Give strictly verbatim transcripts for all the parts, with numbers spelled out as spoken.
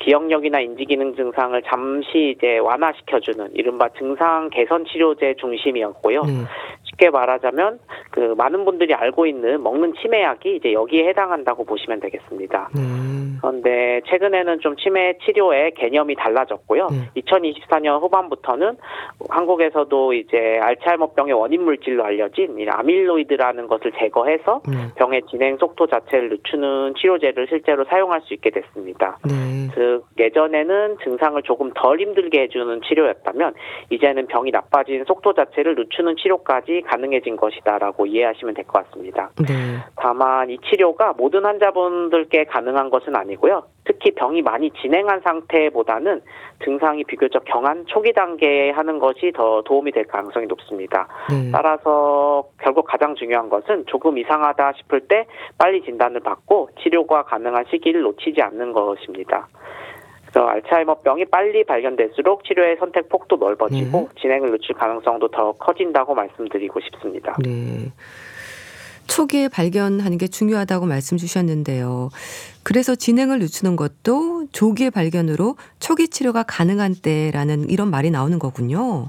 기억력이나 인지기능 증상을 잠시 이제 완화시켜주는 이른바 증상 개선 치료제 중심이었고요. 네. 쉽게 말하자면 그 많은 분들이 알고 있는 먹는 치매약이 이제 여기에 해당한다고 보시면 되겠습니다. 네. 그런데 최근에는 좀 치매 치료의 개념이 달라졌고요. 네. 이천이십사 년 후반부터는 한국에서도 이제 알츠하이머병의 원인 물질로 알려진 이 아밀로이드라는 것을 제거해서 네. 병의 진행 속도 자체를 늦추는 치료제를 실제로 사용할 수 있게 됐습니다. 네. 즉 예전에는 증상을 조금 덜 힘들게 해주는 치료였다면 이제는 병이 나빠진 속도 자체를 늦추는 치료까지 가능해진 것이다라고 이해하시면 될 것 같습니다. 네. 다만 이 치료가 모든 환자분들께 가능한 것은 아니고요. 특히 병이 많이 진행한 상태보다는 증상이 비교적 경한 초기 단계에 하는 것이 더 도움이 될 가능성이 높습니다. 네. 따라서 결국 가장 중요한 것은 조금 이상하다 싶을 때 빨리 진단을 받고 치료가 가능한 시기를 놓치지 않는 것입니다. 그래서 알츠하이머병이 빨리 발견될수록 치료의 선택 폭도 넓어지고 네. 진행을 늦출 가능성도 더 커진다고 말씀드리고 싶습니다. 네. 초기에 발견하는 게 중요하다고 말씀 주셨는데요. 그래서 진행을 늦추는 것도 조기의 발견으로 초기 치료가 가능한 때라는 이런 말이 나오는 거군요.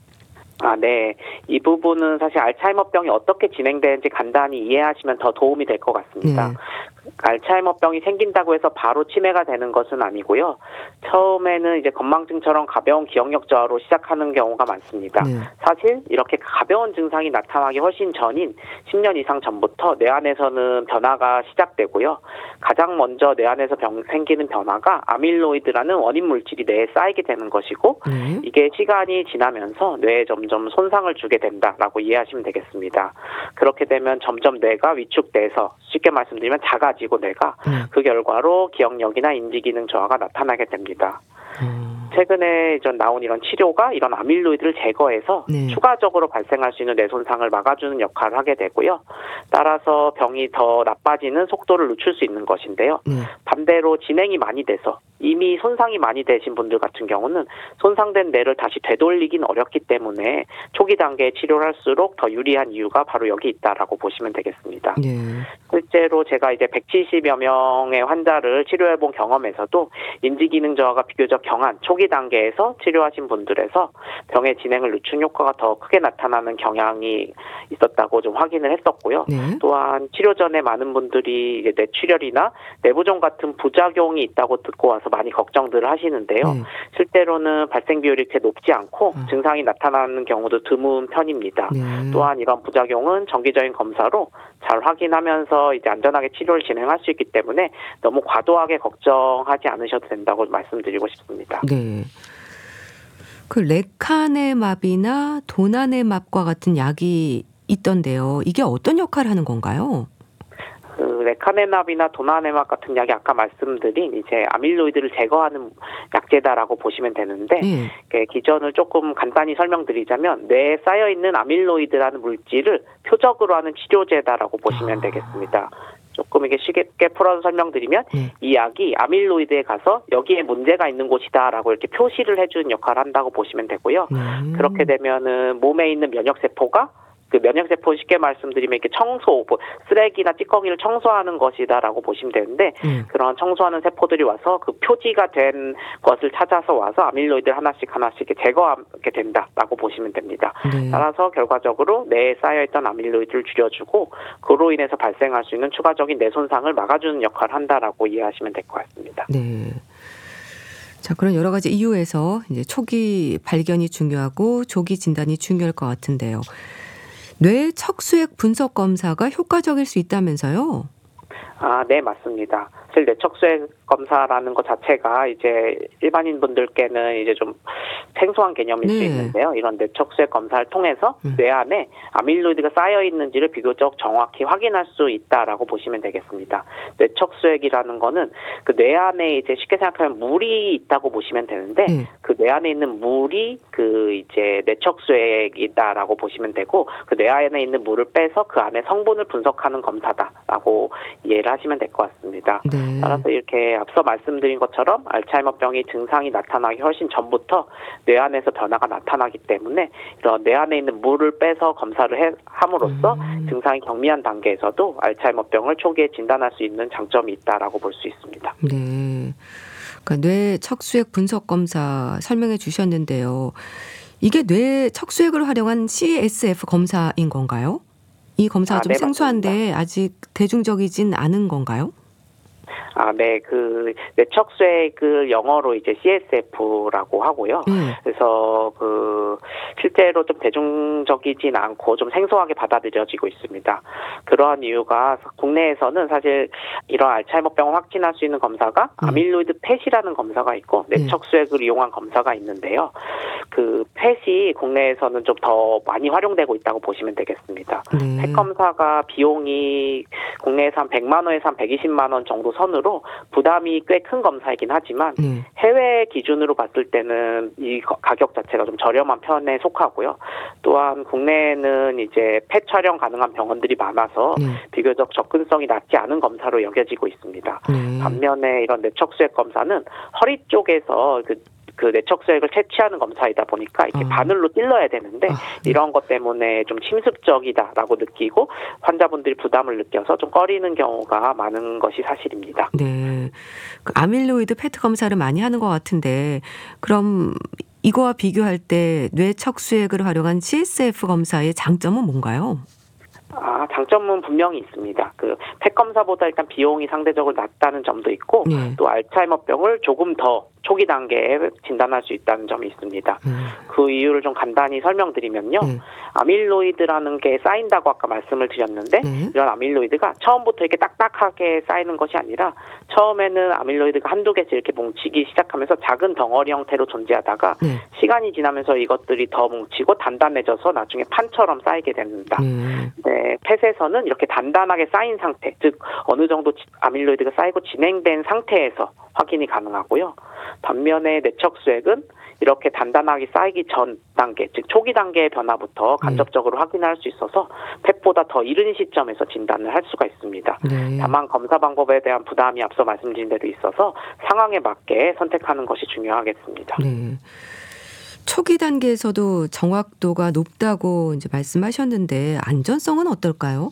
아, 네. 이 부분은 사실 알츠하이머병이 어떻게 진행되는지 간단히 이해하시면 더 도움이 될 것 같습니다. 네. 알츠하이머병이 생긴다고 해서 바로 치매가 되는 것은 아니고요. 처음에는 이제 건망증처럼 가벼운 기억력 저하로 시작하는 경우가 많습니다. 네. 사실 이렇게 가벼운 증상이 나타나기 훨씬 전인 십 년 이상 전부터 뇌 안에서는 변화가 시작되고요. 가장 먼저 뇌 안에서 병, 생기는 변화가 아밀로이드라는 원인 물질이 뇌에 쌓이게 되는 것이고 네. 이게 시간이 지나면서 뇌에 점점 손상을 주게 된다라고 이해하시면 되겠습니다. 그렇게 되면 점점 뇌가 위축돼서 쉽게 말씀드리면 작아지고 뇌가 네. 그 결과로 기억력이나 인지기능 저하가 나타나게 됩니다. 음. 최근에 전 나온 이런 치료가 이런 아밀로이드를 제거해서 네. 추가적으로 발생할 수 있는 뇌 손상을 막아주는 역할을 하게 되고요. 따라서 병이 더 나빠지는 속도를 늦출 수 있는 것인데요. 네. 반대로 진행이 많이 돼서 이미 손상이 많이 되신 분들 같은 경우는 손상된 뇌를 다시 되돌리긴 어렵기 때문에 초기 단계에 치료를 할수록 더 유리한 이유가 바로 여기 있다라고 보시면 되겠습니다. 네. 실제로 제가 이제 백칠십여 명의 환자를 치료해본 경험에서도 인지기능 저하가 비교적 경한 초기 단계에서 치료하신 분들에서 병의 진행을 늦춘 효과가 더 크게 나타나는 경향이 있었다고 좀 확인을 했었고요. 네. 또한 치료 전에 많은 분들이 이제 뇌출혈이나 내부종 같은 부작용이 있다고 듣고 와서 많이 걱정들을 하시는데요. 네. 실제로는 발생 비율이 그렇게 높지 않고 아. 증상이 나타나는 경우도 드문 편입니다. 네. 또한 이런 부작용은 정기적인 검사로 잘 확인하면서 이제 안전하게 치료를 진행할 수 있기 때문에 너무 과도하게 걱정하지 않으셔도 된다고 말씀드리고 싶습니다. 네. 그 레카네맙이나 도나네맙과 같은 약이 있던데요. 이게 어떤 역할을 하는 건가요? 그 레카네맙이나 도나네맙 같은 약이 아까 말씀드린 이제 아밀로이드를 제거하는 약제다라고 보시면 되는데 네. 그 기전을 조금 간단히 설명드리자면 뇌에 쌓여 있는 아밀로이드라는 물질을 표적으로 하는 치료제다라고 보시면 아. 되겠습니다. 조금 이게 쉽게 풀어서 설명드리면 네. 이 약이 아밀로이드에 가서 여기에 문제가 있는 곳이다라고 이렇게 표시를 해주는 역할을 한다고 보시면 되고요. 음. 그렇게 되면은 몸에 있는 면역세포가 그 면역세포 쉽게 말씀드리면 이렇게 청소, 뭐 쓰레기나 찌꺼기를 청소하는 것이다라고 보시면 되는데 네. 그런 청소하는 세포들이 와서 그 표지가 된 것을 찾아서 와서 아밀로이드를 하나씩 하나씩 이렇게 제거하게 된다라고 보시면 됩니다. 네. 따라서 결과적으로 뇌에 쌓여있던 아밀로이드를 줄여주고 그로 인해서 발생할 수 있는 추가적인 뇌 손상을 막아주는 역할을 한다라고 이해하시면 될 것 같습니다. 네. 자, 그런 여러 가지 이유에서 이제 초기 발견이 중요하고 조기 진단이 중요할 것 같은데요. 뇌 척수액 분석 검사가 효과적일 수 있다면서요? 아, 네, 맞습니다. 사실 뇌척수액 검사라는 것 자체가 이제 일반인 분들께는 이제 좀 생소한 개념일 네. 수 있는데요. 이런 뇌척수액 검사를 통해서 음. 뇌 안에 아밀로이드가 쌓여 있는지를 비교적 정확히 확인할 수 있다라고 보시면 되겠습니다. 뇌척수액이라는 거는 그 뇌 안에 이제 쉽게 생각하면 물이 있다고 보시면 되는데 네. 그 뇌 안에 있는 물이 그 이제 뇌척수액이다라고 보시면 되고 그 뇌 안에 있는 물을 빼서 그 안에 성분을 분석하는 검사다라고 이해를 하시면 될 것 같습니다. 네. 따라서 이렇게 앞서 말씀드린 것처럼 알츠하이머병이 증상이 나타나기 훨씬 전부터 뇌 안에서 변화가 나타나기 때문에 이런 뇌 안에 있는 물을 빼서 검사를 해, 함으로써 음. 증상이 경미한 단계에서도 알츠하이머병을 초기에 진단할 수 있는 장점이 있다라고 볼 수 있습니다. 네. 그러니까 뇌 척수액 분석 검사 설명해 주셨는데요. 이게 뇌 척수액을 활용한 씨에스에프 검사인 건가요? 이 검사가 아, 좀 네, 생소한데 맞습니다. 아직 대중적이진 않은 건가요? 아, 네, 그 뇌척수액을 영어로 이제 씨에스에프라고 하고요. 네. 그래서 그 실제로 좀 대중적이진 않고 좀 생소하게 받아들여지고 있습니다. 그러한 이유가 국내에서는 사실 이런 알츠하이머병을 확진할 수 있는 검사가 네. 아밀로이드 펫이라는 검사가 있고 네. 뇌척수액을 이용한 검사가 있는데요. 그 펫이 국내에서는 좀 더 많이 활용되고 있다고 보시면 되겠습니다. 네. 펫 검사가 비용이 국내에서 한 백만 원에서 한 백이십만 원 정도 선으로 부담이 꽤 큰 검사이긴 하지만 네. 해외 기준으로 봤을 때는 이 거- 가격 자체가 좀 저렴한 편에 속하고요. 또한 국내에는 이제 펫 촬영 가능한 병원들이 많아서 네. 비교적 접근성이 낮지 않은 검사로 여겨지고 있습니다. 네. 반면에 이런 뇌척수액 검사는 허리 쪽에서 그 그 뇌척수액을 채취하는 검사이다 보니까 이렇게 아. 바늘로 찔러야 되는데 아, 네. 이런 것 때문에 좀 침습적이다라고 느끼고 환자분들이 부담을 느껴서 좀 꺼리는 경우가 많은 것이 사실입니다. 네. 그 아밀로이드 페트 검사를 많이 하는 것 같은데 그럼 이거와 비교할 때 뇌 척수액을 활용한 씨에스에프 검사의 장점은 뭔가요? 아, 장점은 분명히 있습니다. 그 펫 검사보다 일단 비용이 상대적으로 낮다는 점도 있고 네. 또 알츠하이머병을 조금 더 초기 단계에 진단할 수 있다는 점이 있습니다. 네. 그 이유를 좀 간단히 설명드리면요. 네. 아밀로이드라는 게 쌓인다고 아까 말씀을 드렸는데 네. 이런 아밀로이드가 처음부터 이렇게 딱딱하게 쌓이는 것이 아니라 처음에는 아밀로이드가 한두 개씩 이렇게 뭉치기 시작하면서 작은 덩어리 형태로 존재하다가 네. 시간이 지나면서 이것들이 더 뭉치고 단단해져서 나중에 판처럼 쌓이게 됩니다. 네. 네, 펫에서는 이렇게 단단하게 쌓인 상태, 즉 어느 정도 지- 아밀로이드가 쌓이고 진행된 상태에서 확인이 가능하고요. 반면에 뇌척수액은 이렇게 단단하게 쌓이기 전 단계, 즉 초기 단계의 변화부터 간접적으로 확인할 수 있어서 펫보다 더 이른 시점에서 진단을 할 수가 있습니다. 네. 다만 검사 방법에 대한 부담이 앞서 말씀드린 대로 있어서 상황에 맞게 선택하는 것이 중요하겠습니다. 네. 초기 단계에서도 정확도가 높다고 이제 말씀하셨는데 안전성은 어떨까요?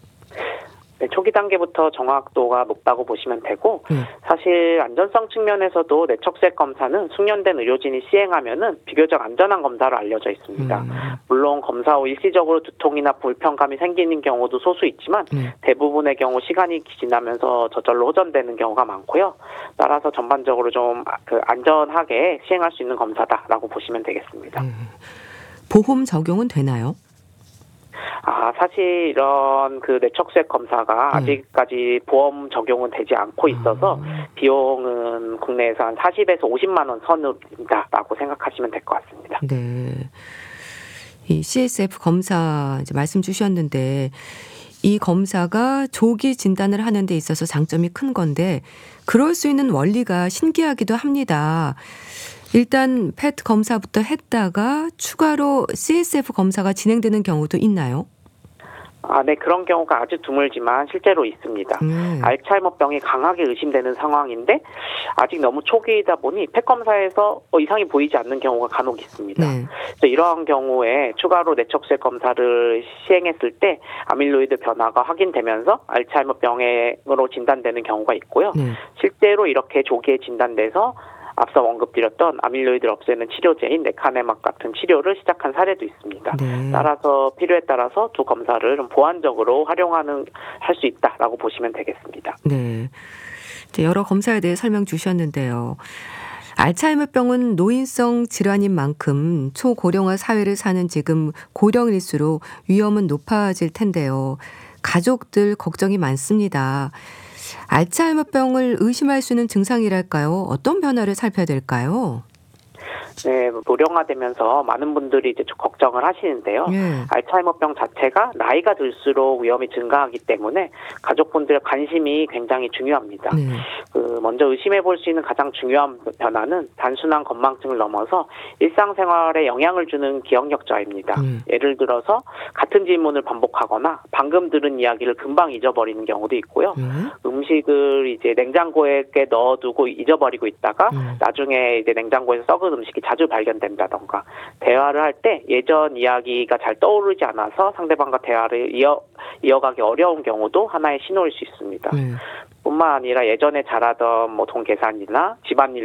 네, 초기 단계부터 정확도가 높다고 보시면 되고 네. 사실 안전성 측면에서도 뇌척수액 검사는 숙련된 의료진이 시행하면은 비교적 안전한 검사로 알려져 있습니다. 음. 물론 검사 후 일시적으로 두통이나 불편감이 생기는 경우도 소수 있지만 네. 대부분의 경우 시간이 지나면서 저절로 호전되는 경우가 많고요. 따라서 전반적으로 좀 그 안전하게 시행할 수 있는 검사다라고 보시면 되겠습니다. 네. 보험 적용은 되나요? 아, 사실 이런 그 뇌척수액 검사가 네. 아직까지 보험 적용은 되지 않고 있어서 아. 비용은 국내에서 한 사십에서 오십만 원 선이다라고 생각하시면 될 것 같습니다. 네. 이 씨에스에프 검사 이제 말씀 주셨는데 이 검사가 조기 진단을 하는 데 있어서 장점이 큰 건데 그럴 수 있는 원리가 신기하기도 합니다. 일단 펫 검사부터 했다가 추가로 씨에스에프 검사가 진행되는 경우도 있나요? 아, 네, 그런 경우가 아주 드물지만 실제로 있습니다. 네. 알츠하이머병이 강하게 의심되는 상황인데 아직 너무 초기이다 보니 펫 검사에서 어, 이상이 보이지 않는 경우가 간혹 있습니다. 네. 그래서 이러한 경우에 추가로 뇌척수액 검사를 시행했을 때 아밀로이드 변화가 확인되면서 알츠하이머병으로 진단되는 경우가 있고요. 네. 실제로 이렇게 조기에 진단돼서 앞서 언급드렸던 아밀로이드를 없애는 치료제인 레카네막 같은 치료를 시작한 사례도 있습니다. 네. 따라서 필요에 따라서 두 검사를 좀 보완적으로 활용하는 할 수 있다라고 보시면 되겠습니다. 네. 이제 여러 검사에 대해 설명 주셨는데요. 알츠하이머병은 노인성 질환인 만큼 초고령화 사회를 사는 지금 고령일수록 위험은 높아질 텐데요. 가족들 걱정이 많습니다. 알츠하이머병을 의심할 수 있는 증상이랄까요? 어떤 변화를 살펴야 될까요? 네, 노령화되면서 많은 분들이 이제 좀 걱정을 하시는데요. 네. 알츠하이머병 자체가 나이가 들수록 위험이 증가하기 때문에 가족분들의 관심이 굉장히 중요합니다. 네. 그 먼저 의심해 볼 수 있는 가장 중요한 변화는 단순한 건망증을 넘어서 일상생활에 영향을 주는 기억력 저하입니다. 음. 예를 들어서 같은 질문을 반복하거나 방금 들은 이야기를 금방 잊어버리는 경우도 있고요. 네. 음식을 이제 냉장고에 넣어두고 잊어버리고 있다가 음. 나중에 이제 냉장고에서 썩은 음식이 자주 발견된다던가 대화를 할 때 예전 이야기가 잘 떠오르지 않아서 상대방과 대화를 이어 이어가기 어려운 경우도 하나의 신호일 수 있습니다. 네. 뿐만 아니라 예전에 잘하던 뭐 돈 계산이나 집안일